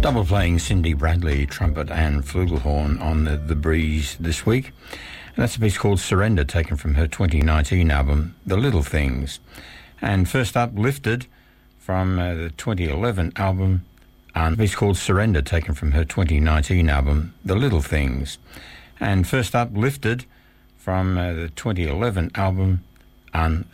Double playing Cindy Bradley, trumpet and flugelhorn on the Breeze this week. And that's a piece called Surrender, taken from her 2019 album, The Little Things. And first up, Lifted, from the 2011 album, and a piece called Surrender, taken from her 2019 album, The Little Things. And first up, Lifted, from the 2011 album,